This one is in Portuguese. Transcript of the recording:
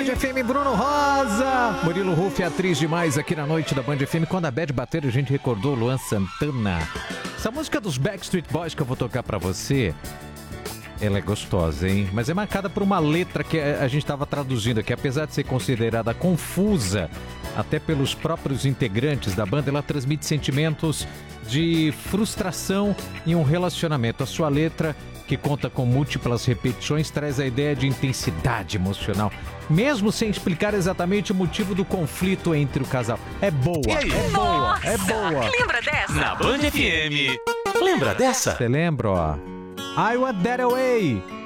FM, Bruno Rosa. Murilo Huff, atriz demais aqui na noite da Band FM. Quando a Bad bater, a gente recordou Luan Santana. Essa música dos Backstreet Boys que eu vou tocar pra você, ela é gostosa, hein? Mas é marcada por uma letra que a gente estava traduzindo aqui. Apesar de ser considerada confusa, até pelos próprios integrantes da banda, ela transmite sentimentos de frustração em um relacionamento. A sua letra, que conta com múltiplas repetições, traz a ideia de intensidade emocional, mesmo sem explicar exatamente o motivo do conflito entre o casal. É boa, é boa, é boa. Lembra dessa? Na Band FM. Lembra dessa? Você lembra, ó? I Want That Away.